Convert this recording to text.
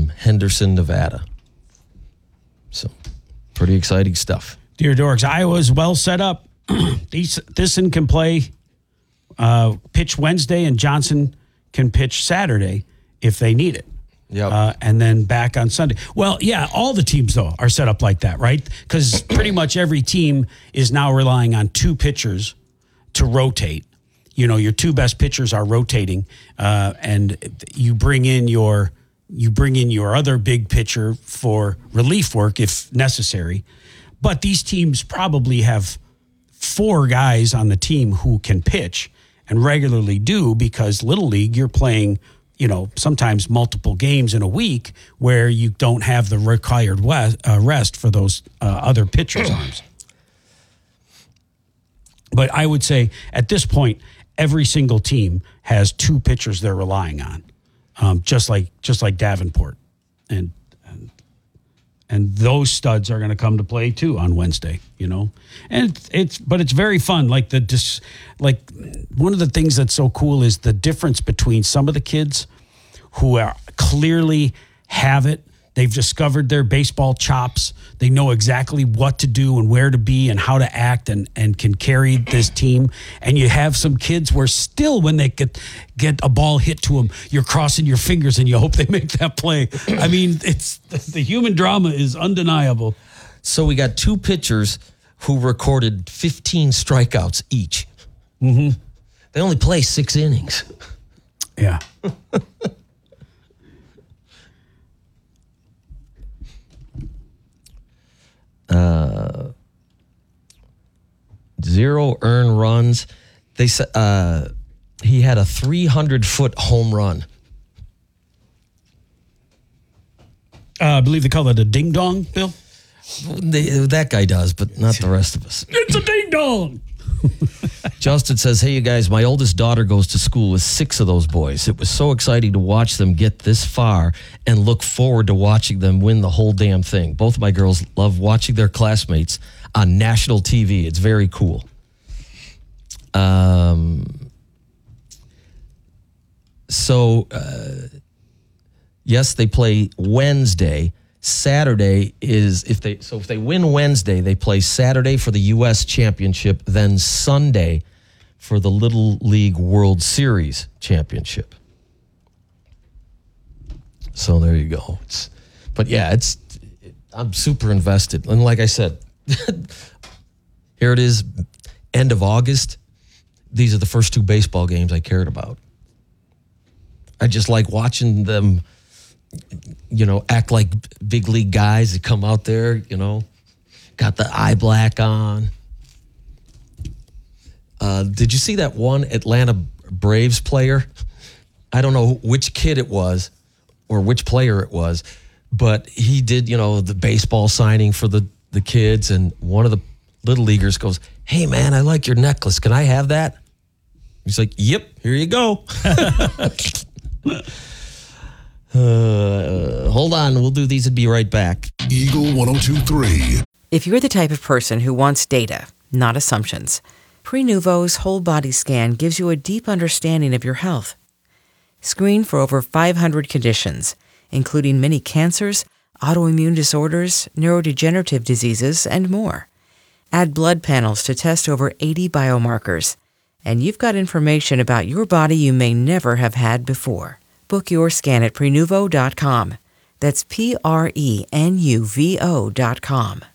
Henderson, Nevada. So, pretty exciting stuff. Dear Dorks, Iowa is well set up. Thyssen can play pitch Wednesday, and Johnson can pitch Saturday if they need it. Yep. And then back on Sunday. Well, yeah, all the teams, though, are set up like that, right? Because pretty much every team is now relying on two pitchers to rotate. You know, your two best pitchers are rotating, and you bring in your other big pitcher for relief work if necessary. But these teams probably have 4 guys on the team who can pitch and regularly do, because Little League, you're playing, you know, sometimes multiple games in a week where you don't have the required rest for those other pitchers' arms. But I would say at this point, every single team has 2 pitchers they're relying on, just like Davenport, and those studs are going to come to play too on Wednesday, you know. And it's very fun. Like one of the things that's so cool is the difference between some of the kids who are clearly have it. They've discovered their baseball chops. They know exactly what to do and where to be and how to act and can carry this team. And you have some kids where still when they get a ball hit to them, you're crossing your fingers and you hope they make that play. I mean, it's the human drama is undeniable. So we got 2 pitchers who recorded 15 strikeouts each. Mm-hmm. They only play 6 innings. Yeah. 0 earned runs. They said he had a 300-foot home run. I believe they call it a ding dong, Bill. That guy does, but not the rest of us. It's a ding dong. Justin says, hey, you guys, my oldest daughter goes to school with 6 of those boys. It was so exciting to watch them get this far and look forward to watching them win the whole damn thing. Both of my girls love watching their classmates on national TV. It's very cool. Yes, they play Wednesday. Saturday is if they win Wednesday, they play Saturday for the U.S. Championship, then Sunday for the Little League World Series Championship. So there you go. I'm super invested. And like I said, here it is, end of August. These are the first 2 baseball games I cared about. I just like watching them, you know, act like big league guys that come out there, you know, got the eye black on. Did you see that one Atlanta Braves player? I don't know which kid it was or which player it was, but he did, you know, the baseball signing for the kids, and one of the little leaguers goes, hey, man, I like your necklace. Can I have that? He's like, yep, here you go. Hold on, we'll do these and be right back. Eagle 102.3. If you're the type of person who wants data, not assumptions, Prenuvo's whole body scan gives you a deep understanding of your health. Screen for over 500 conditions, including many cancers, autoimmune disorders, neurodegenerative diseases, and more. Add blood panels to test over 80 biomarkers, and you've got information about your body you may never have had before. Book your scan at Prenuvo.com. That's Prenuvo.com.